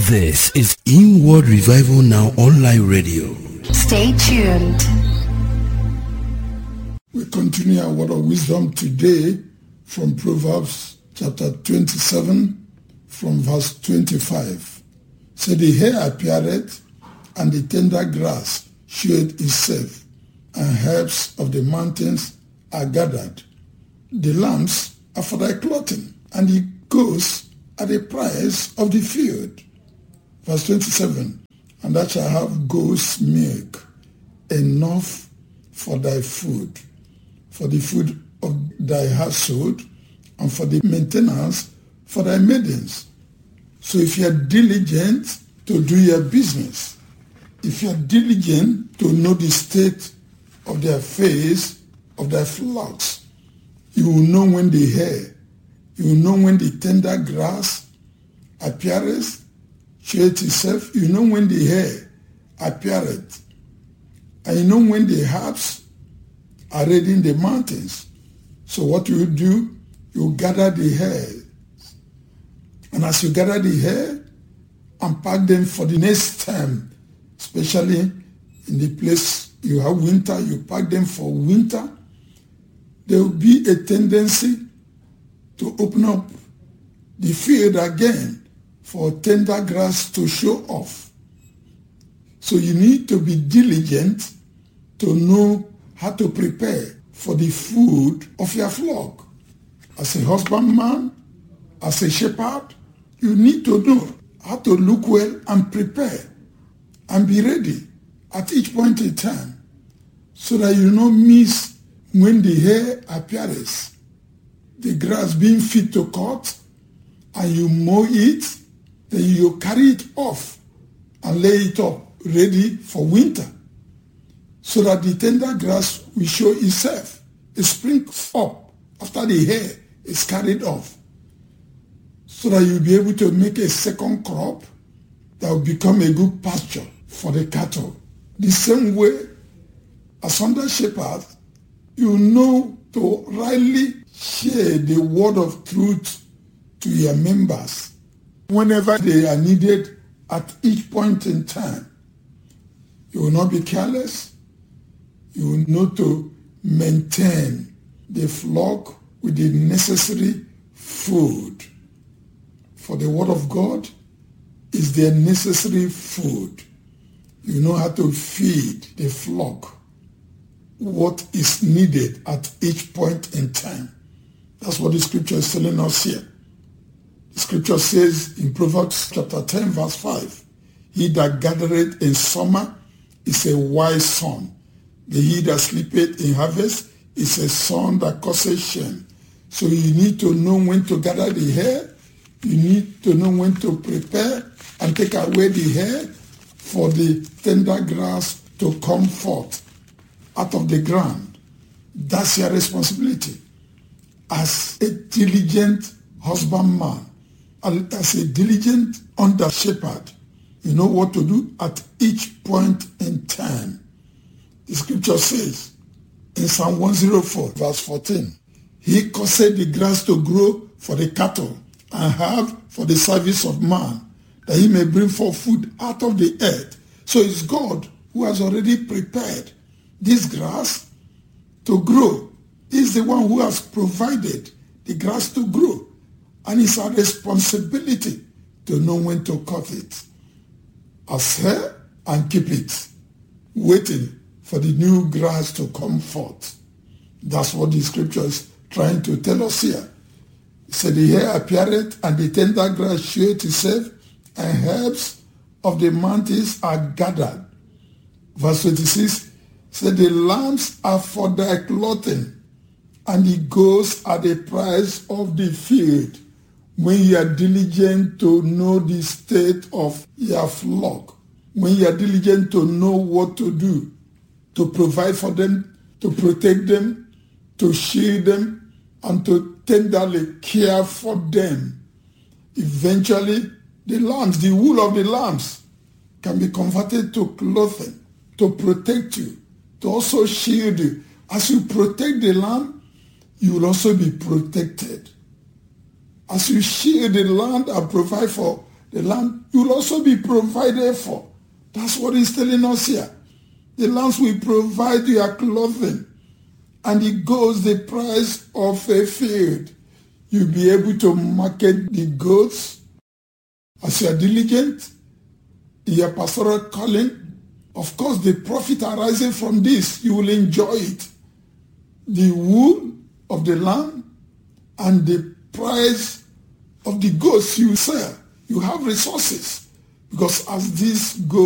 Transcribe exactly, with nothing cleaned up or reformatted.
This is Inward Revival Now Online Radio. Stay tuned. We continue our word of wisdom today from Proverbs chapter twenty-seven, from verse twenty-five. So the hair appeareth, and the tender grass showeth itself, and herbs of the mountains are gathered. The lambs are for thy clothing, and the goats are the price of the field. Verse twenty-seven, and thou shalt have goat's milk, enough for thy food, for the food of thy household, and for the maintenance for thy maidens. So if you are diligent to do your business, if you are diligent to know the state of the affairs of thy flocks, you will know when the hair, you will know when the tender grass appeareth, showeth itself, you know when the hair appeareth, and you know when the herbs are ready in the mountains. So what you do, you gather the hair, and as you gather the hair and pack them for the next time, especially in the place you have winter, you pack them for winter, there will be a tendency to open up the field again for tender grass to show off. So you need to be diligent to know how to prepare for the food of your flock. As a husbandman, as a shepherd, you need to know how to look well and prepare and be ready at each point in time, so that you don't miss when the hair appears, the grass being fit to cut, and you mow it, then you carry it off and lay it up ready for winter, so that the tender grass will show itself. It springs up after the hair is carried off, so that you'll be able to make a second crop that will become a good pasture for the cattle. The same way, as under shepherds, you know to rightly share the word of truth to your members whenever they are needed at each point in time. You will not be careless. You will know to maintain the flock with the necessary food. For the word of God is their necessary food. You know how to feed the flock what is needed at each point in time. That's what the scripture is telling us here. The scripture says in Proverbs chapter ten, verse five, he that gathereth in summer is a wise son. The he that sleepeth in harvest is a son that causeth shame. So you need to know when to gather the hair. You need to know when to prepare and take away the hair for the tender grass to come forth out of the ground. That's your responsibility as a diligent husbandman, as a diligent under shepherd. You know what to do at each point in time. The scripture says in Psalm one oh four, verse fourteen, he caused the grass to grow for the cattle and herb for the service of man, that he may bring forth food out of the earth. So it's God who has already prepared this grass to grow. He's the one who has provided the grass to grow. And it's our responsibility to know when to cut it, as hair, and keep it, waiting for the new grass to come forth. That's what the scripture is trying to tell us here. It said, the hair appeareth, and the tender grass showeth itself, and herbs of the mountains are gathered. Verse twenty-six said, the lambs are for thy clothing, and the goats are the price of the field. When you are diligent to know the state of your flock, when you are diligent to know what to do, to provide for them, to protect them, to shield them, and to tenderly care for them, eventually the lambs, the wool of the lambs, can be converted to clothing, to protect you, to also shield you. As you protect the lamb, you will also be protected. As you shield the land and provide for the land, you will also be provided for. That's what he's telling us here. The lands will provide your clothing, and the goats the price of a field. You'll be able to market the goats as you are diligent in your pastoral calling. Of course, the profit arising from this, you will enjoy it. The wool of the lamb and the price of the goods you sell. You have resources, because as these goats